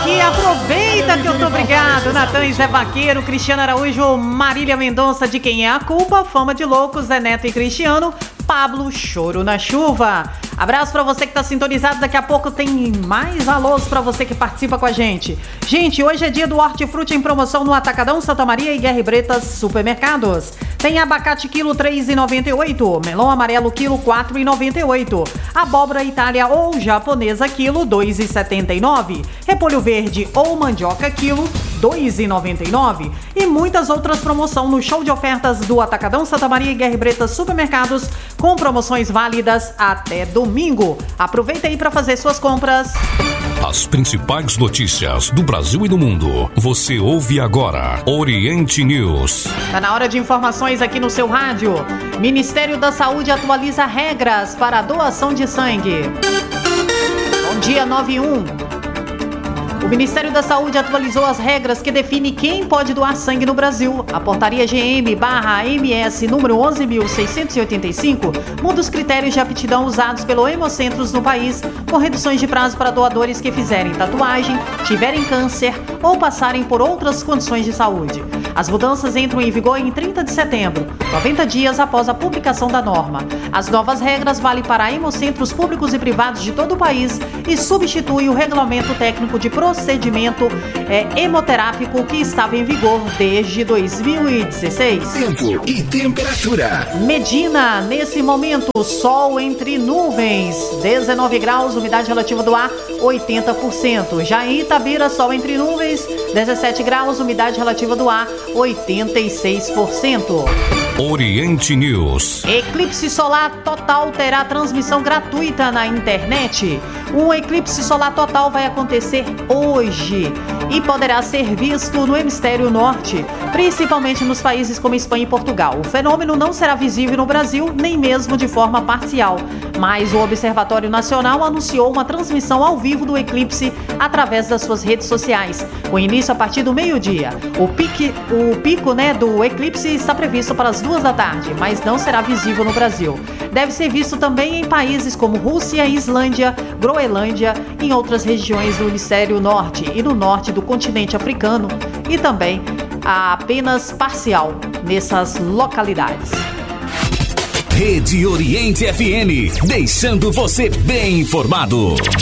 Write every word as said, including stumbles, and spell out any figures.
aqui, aproveita que eu tô obrigado. Natan e Zé Vaqueiro, Cristiano Araújo, Marília Mendonça, De Quem É a Culpa, Fama de Loucos, Zé Neto e Cristiano, Pablo, Choro na Chuva. Abraço pra você que tá sintonizado, daqui a pouco tem mais alôs pra você que participa com a gente. Gente, hoje é dia do Hortifruti em promoção no Atacadão, Santa Maria e Guerra e Bretas Supermercados. Tem abacate quilo três reais e noventa e oito centavos, melão amarelo quilo quatro reais e noventa e oito centavos, abóbora Itália ou japonesa quilo dois reais e setenta e nove centavos, repolho verde ou mandioca quilo dois reais e noventa e nove centavos e muitas outras promoções no show de ofertas do Atacadão Santa Maria e Guerra e Bretas Supermercados, com promoções válidas até domingo. Aproveita aí para fazer suas compras. As principais notícias do Brasil e do mundo, você ouve agora. Oriente News. Tá na hora de informações aqui no seu rádio. Ministério da Saúde atualiza regras para a doação de sangue. Bom dia, nove e um. O Ministério da Saúde atualizou as regras que definem quem pode doar sangue no Brasil. A portaria G M barra M S número onze mil seiscentos e oitenta e cinco muda os critérios de aptidão usados pelo Hemocentros no país, com reduções de prazo para doadores que fizerem tatuagem, tiverem câncer ou passarem por outras condições de saúde. As mudanças entram em vigor em trinta de setembro, noventa dias após a publicação da norma. As novas regras valem para hemocentros públicos e privados de todo o país e substituem o regulamento técnico de procedimento é, hemoterápico que estava em vigor desde dois mil e dezesseis. Tempo e temperatura. Medina, nesse momento, sol entre nuvens, dezenove graus, umidade relativa do ar oitenta por cento. Já em Itabira, sol entre nuvens, dezessete graus, umidade relativa do ar oitenta e seis por cento. Oriente News. Eclipse solar total terá transmissão gratuita na internet. Um eclipse solar total vai acontecer hoje e poderá ser visto no hemisfério norte, principalmente nos países como Espanha e Portugal. O fenômeno não será visível no Brasil, nem mesmo de forma parcial, mas o Observatório Nacional anunciou uma transmissão ao vivo do eclipse através das suas redes sociais, com início a partir do meio-dia. O, pique, o pico né, do eclipse está previsto para as duas da tarde, mas não será visível no Brasil. Deve ser visto também em países como Rússia, Islândia, Groenlândia, em outras regiões do hemisfério norte e no norte do continente africano, e também apenas parcial nessas localidades. Rede Oriente F M, deixando você bem informado.